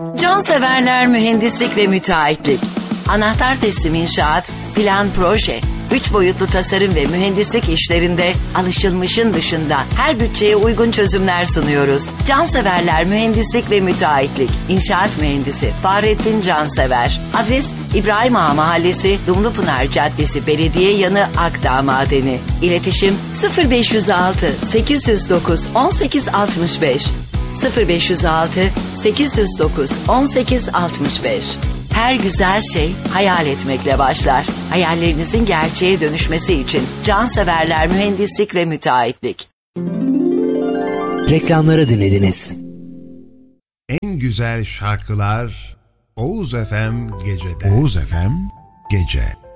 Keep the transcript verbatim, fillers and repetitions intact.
Canseverler Mühendislik ve Müteahhitlik. Anahtar teslim inşaat, plan proje, üç boyutlu tasarım ve mühendislik işlerinde alışılmışın dışında her bütçeye uygun çözümler sunuyoruz. Canseverler Mühendislik ve Müteahhitlik. İnşaat Mühendisi Fahrettin Cansever. Adres İbrahim Ağa Mahallesi, Dumlupınar Caddesi, Belediye Yanı, Akdağ Madeni. İletişim sıfır beş yüz altı sekiz yüz dokuz on sekiz altmış beş sıfır beş yüz altı sekiz yüz dokuz on sekiz altmış beş. Her güzel şey hayal etmekle başlar. Hayallerinizin gerçeğe dönüşmesi için Canseverler Mühendislik ve Müteahhitlik. Reklamları dinlediniz. En güzel şarkılar Oğuz F M Gece'de. Oğuz F M Gece.